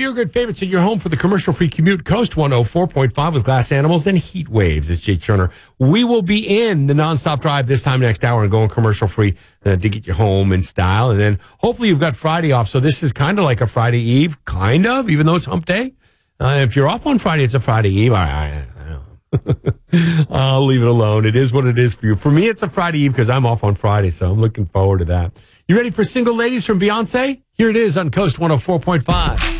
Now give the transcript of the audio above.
your good favorites in your home for the commercial-free commute. Coast 104.5 with Glass Animals and Heat Waves. It's Jay Turner. We will be in the nonstop drive this time next hour and going commercial-free to get you home in style. And then hopefully you've got Friday off. So this is kind of like a Friday Eve, kind of, even though it's hump day. If you're off on Friday, it's a Friday Eve. I don't know. I'll leave it alone. It is what it is for you. For me, it's a Friday Eve because I'm off on Friday, so I'm looking forward to that. You ready for Single Ladies from Beyonce? Here it is on Coast 104.5.